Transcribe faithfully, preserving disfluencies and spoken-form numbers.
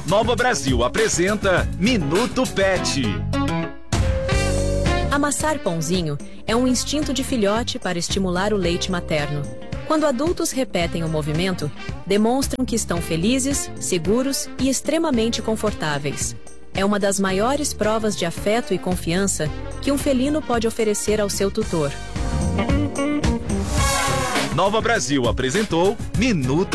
Nova Brasil apresenta Minuto Pet. Amassar pãozinho é um instinto de filhote para estimular o leite materno. Quando adultos repetem o movimento, demonstram que estão felizes, seguros e extremamente confortáveis. É uma das maiores provas de afeto e confiança que um felino pode oferecer ao seu tutor. Nova Brasil apresentou Minuto